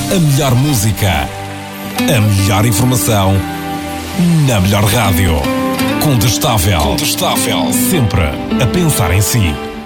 A melhor música, a melhor informação, na melhor rádio. Condestável. Sempre a pensar em si.